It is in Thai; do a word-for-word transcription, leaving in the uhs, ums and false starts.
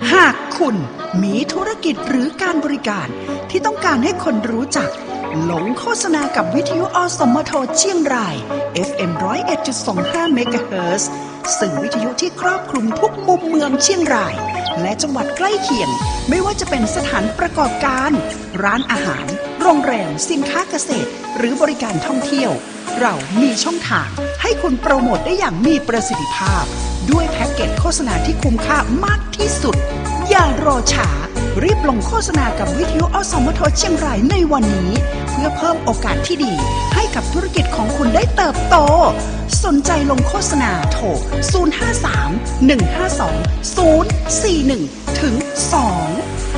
หากคุณมีธุรกิจหรือการบริการที่ต้องการให้คนรู้จักลงโฆษณากับวิทยุอสมทเชียงราย เอฟ เอ็ม หนึ่งศูนย์เอ็ดจุดสองห้า เมกะเฮิรตซ์ ซึ่งวิทยุที่ครอบคลุมทุกมุมเมืองเชียงรายและจังหวัดใกล้เคียงไม่ว่าจะเป็นสถานประกอบการร้านอาหารโรงแรมสินค้าเกษตรหรือบริการท่องเที่ยวเรามีช่องทางให้คุณโปรโมทได้อย่างมีประสิทธิภาพด้วยแพ็กเกจโฆษณาที่คุ้มค่ามากที่สุดอย่ารอช้ารีบลงโฆษณากับวิทยุอสมทเชียงรายในวันนี้เพื่อเพิ่มโอกาสที่ดีให้กับธุรกิจของคุณได้เติบโตสนใจลงโฆษณาโทรศูนย์ ห้า สาม หนึ่ง ห้า สอง ศูนย์ สี่ หนึ่ง ถึง สอง